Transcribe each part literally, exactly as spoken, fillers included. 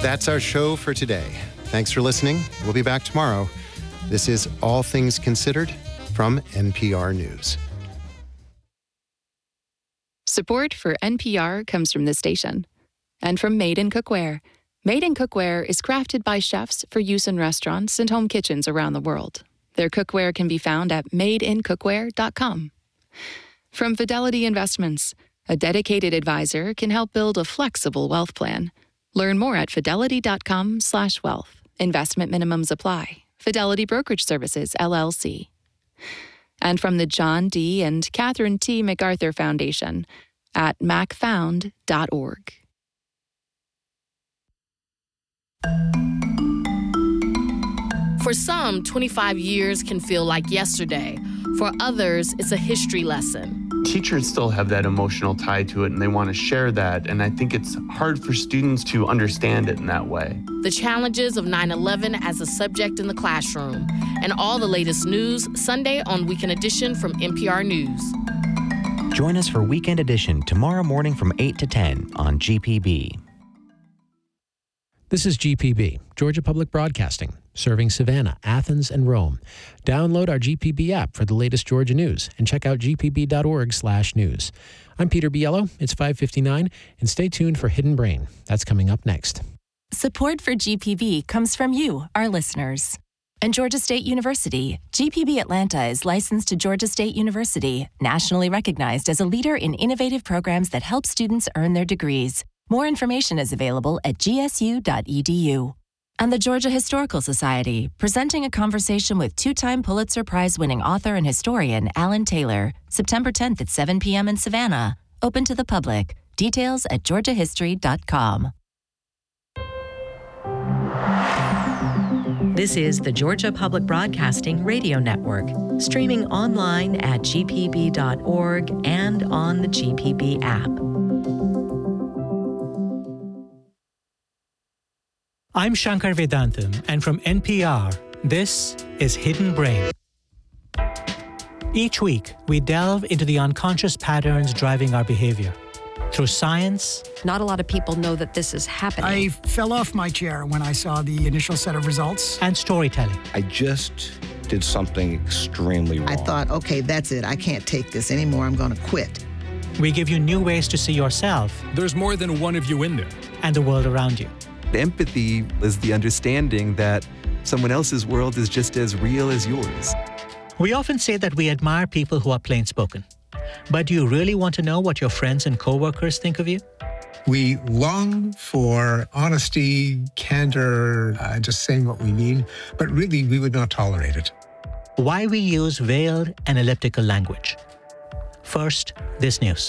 That's our show for today. Thanks for listening. We'll be back tomorrow. This is All Things Considered from N P R News. Support for N P R comes from this station and from Made in Cookware. Made in Cookware is crafted by chefs for use in restaurants and home kitchens around the world. Their cookware can be found at made in cookware dot com. From Fidelity Investments, a dedicated advisor can help build a flexible wealth plan. Learn more at fidelity dot com slash wealth. Investment minimums apply. Fidelity Brokerage Services, L L C. And from the John D. and Catherine T. MacArthur Foundation at mac found dot org. For some, twenty-five years can feel like yesterday. For others, it's a history lesson. Teachers still have that emotional tie to it, and they want to share that, and I think it's hard for students to understand it in that way. The challenges of nine eleven as a subject in the classroom, and all the latest news Sunday on Weekend Edition from N P R News. Join us for Weekend Edition tomorrow morning from eight to ten on G P B. This is G P B, Georgia Public Broadcasting, serving Savannah, Athens, and Rome. Download our G P B app for the latest Georgia news and check out g p b dot org slash news. I'm Peter Biello. It's five fifty-nine, and stay tuned for Hidden Brain. That's coming up next. Support for G P B comes from you, our listeners. And Georgia State University, G P B Atlanta is licensed to Georgia State University, nationally recognized as a leader in innovative programs that help students earn their degrees. More information is available at g s u dot e d u. And the Georgia Historical Society, presenting a conversation with two-time Pulitzer Prize-winning author and historian Alan Taylor, September tenth at seven p.m. in Savannah. Open to the public. Details at georgia history dot com. This is the Georgia Public Broadcasting Radio Network, streaming online at g p b dot org and on the G P B app. I'm Shankar Vedantam, and from N P R, this is Hidden Brain. Each week, we delve into the unconscious patterns driving our behavior. Through science... Not a lot of people know that this is happening. I fell off my chair when I saw the initial set of results. And storytelling. I just did something extremely wrong. I thought, okay, that's it. I can't take this anymore. I'm going to quit. We give you new ways to see yourself. There's more than one of you in there. And the world around you. Empathy is the understanding that someone else's world is just as real as yours. We often say that we admire people who are plain-spoken. But do you really want to know what your friends and coworkers think of you? We long for honesty, candor, uh, just saying what we mean, but really we would not tolerate it. Why we use veiled and elliptical language. First, this news.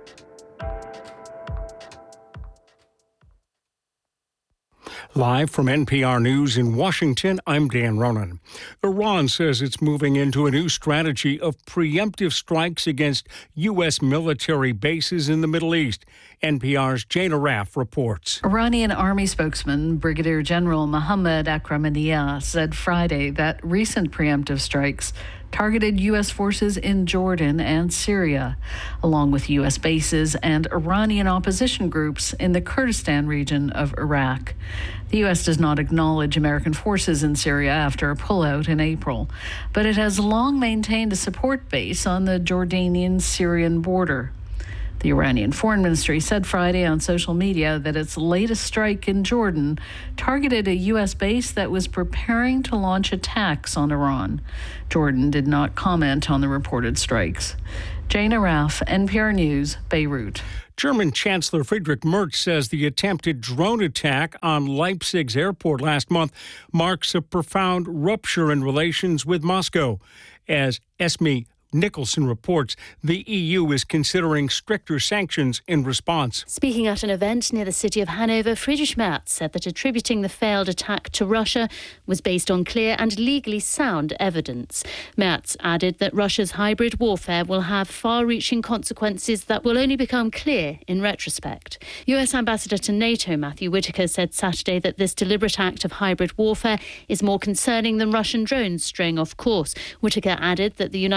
Live from N P R News in Washington, I'm Dan Ronan. Iran says it's moving into a new strategy of preemptive strikes against U S military bases in the Middle East. N P R's Jane Arraf reports. Iranian army spokesman Brigadier General Mohammad Akhramaniyah said Friday that recent preemptive strikes targeted U S forces in Jordan and Syria, along with U S bases and Iranian opposition groups in the Kurdistan region of Iraq. The U S does not acknowledge American forces in Syria after a pullout in April, but it has long maintained a support base on the Jordanian-Syrian border. The Iranian Foreign Ministry said Friday on social media that its latest strike in Jordan targeted a U S base that was preparing to launch attacks on Iran. Jordan did not comment on the reported strikes. Jane Arraf, N P R News, Beirut. German Chancellor Friedrich Merz says the attempted drone attack on Leipzig's airport last month marks a profound rupture in relations with Moscow. As Esme Nicholson reports, the E U is considering stricter sanctions in response. Speaking at an event near the city of Hanover, Friedrich Merz said that attributing the failed attack to Russia was based on clear and legally sound evidence. Merz added that Russia's hybrid warfare will have far-reaching consequences that will only become clear in retrospect. U S Ambassador to NATO Matthew Whitaker said Saturday that this deliberate act of hybrid warfare is more concerning than Russian drones straying off course. Whitaker added that the United States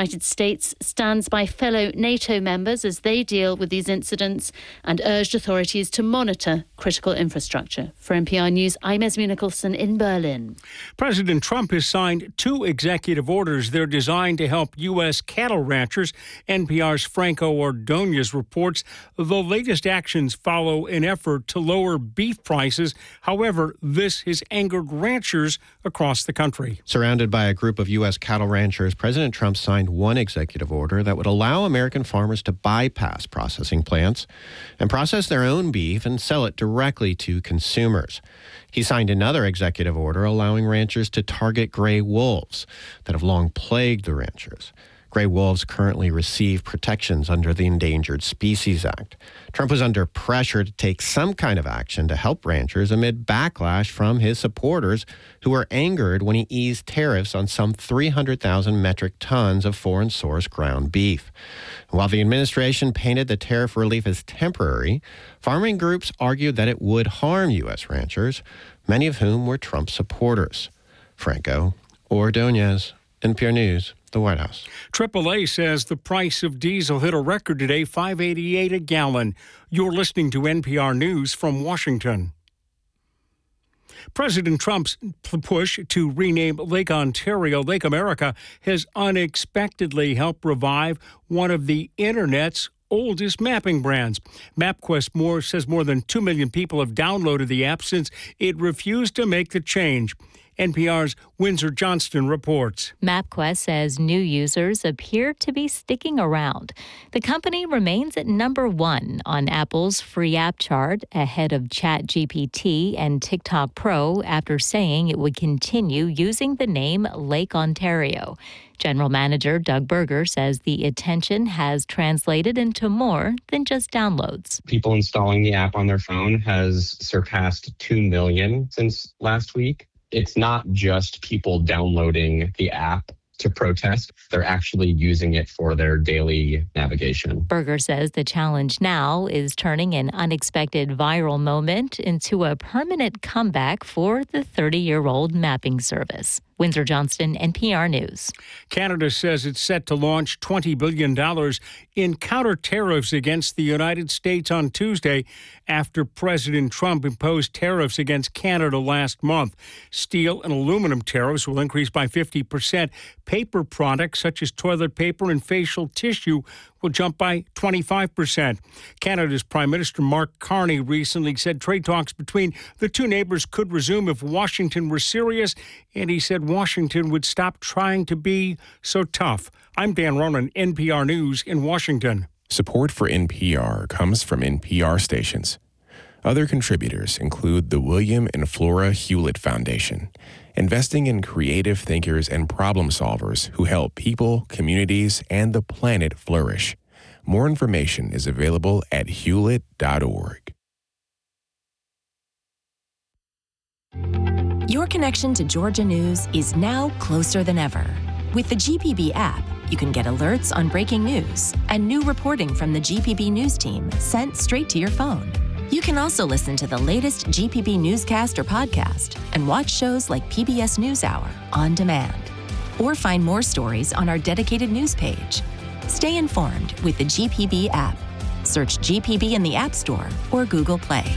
States stands by fellow NATO members as they deal with these incidents and urged authorities to monitor critical infrastructure. For N P R News, I'm Esme Nicholson in Berlin. President Trump has signed two executive orders. They're designed to help U S cattle ranchers. N P R's Franco Ordonez reports the latest actions follow an effort to lower beef prices. However, this has angered ranchers across the country. Surrounded by a group of U S cattle ranchers, President Trump signed one executive order that would allow American farmers to bypass processing plants and process their own beef and sell it directly to consumers. He signed another executive order allowing ranchers to target gray wolves that have long plagued the ranchers. Gray wolves currently receive protections under the Endangered Species Act. Trump was under pressure to take some kind of action to help ranchers amid backlash from his supporters who were angered when he eased tariffs on some three hundred thousand metric tons of foreign-sourced ground beef. While the administration painted the tariff relief as temporary, farming groups argued that it would harm U S ranchers, many of whom were Trump supporters. Franco Ordonez, N P R News, the White House. triple A says the price of diesel hit a record today, five eighty-eight a gallon. You're listening to N P R News from Washington. President Trump's push to rename Lake Ontario Lake America has unexpectedly helped revive one of the Internet's oldest mapping brands. MapQuest more says more than two million people have downloaded the app since it refused to make the change. N P R's Windsor Johnston reports. MapQuest says new users appear to be sticking around. The company remains at number one on Apple's free app chart, ahead of ChatGPT and TikTok Pro, after saying it would continue using the name Lake Ontario. General Manager Doug Berger says the attention has translated into more than just downloads. People installing the app on their phone has surpassed two million since last week. It's not just people downloading the app to protest. They're actually using it for their daily navigation. Berger says the challenge now is turning an unexpected viral moment into a permanent comeback for the thirty-year-old mapping service. Windsor Johnston, N P R News. Canada says it's set to launch twenty billion dollars in counter tariffs against the United States on Tuesday after President Trump imposed tariffs against Canada last month. Steel and aluminum tariffs will increase by fifty percent. Paper products such as toilet paper and facial tissue will jump by twenty-five percent. Canada's Prime Minister Mark Carney recently said trade talks between the two neighbors could resume if Washington were serious, and he said Washington would stop trying to be so tough. I'm Dan Ronan, N P R News in Washington. Support for N P R comes from N P R stations. Other contributors include the William and Flora Hewlett Foundation, investing in creative thinkers and problem solvers who help people, communities, and the planet flourish. More information is available at hewlett dot org. Your connection to Georgia News is now closer than ever. With the G P B app, you can get alerts on breaking news and new reporting from the G P B News team sent straight to your phone. You can also listen to the latest G P B newscast or podcast and watch shows like P B S NewsHour on demand. Or find more stories on our dedicated news page. Stay informed with the G P B app. Search G P B in the App Store or Google Play.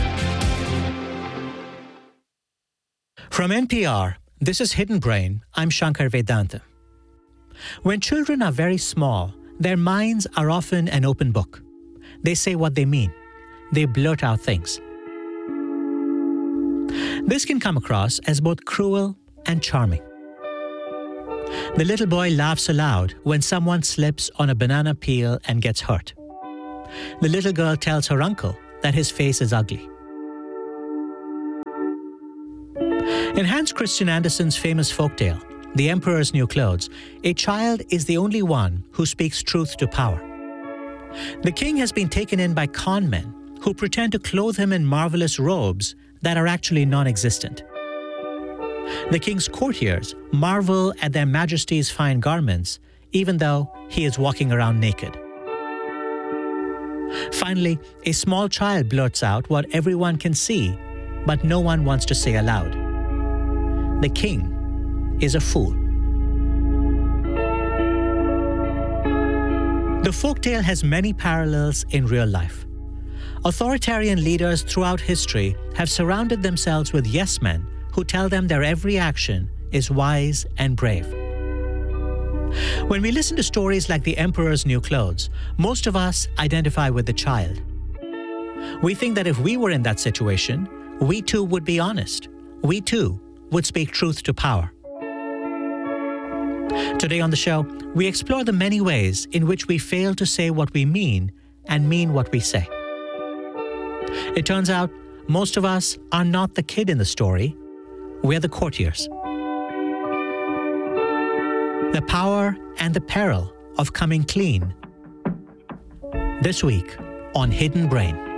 From N P R, this is Hidden Brain. I'm Shankar Vedanta. When children are very small, their minds are often an open book. They say what they mean. They blurt out things. This can come across as both cruel and charming. The little boy laughs aloud when someone slips on a banana peel and gets hurt. The little girl tells her uncle that his face is ugly. In Hans Christian Andersen's famous folktale, The Emperor's New Clothes, a child is the only one who speaks truth to power. The king has been taken in by con men who pretend to clothe him in marvelous robes that are actually non-existent. The king's courtiers marvel at their majesty's fine garments, even though he is walking around naked. Finally, a small child blurts out what everyone can see, but no one wants to say aloud. The king is a fool. The folktale has many parallels in real life. Authoritarian leaders throughout history have surrounded themselves with yes men who tell them their every action is wise and brave. When we listen to stories like The Emperor's New Clothes, most of us identify with the child. We think that if we were in that situation, we too would be honest. We too would speak truth to power. Today on the show, we explore the many ways in which we fail to say what we mean and mean what we say. It turns out most of us are not the kid in the story, we're the courtiers. The power and the peril of coming clean. This week on Hidden Brain.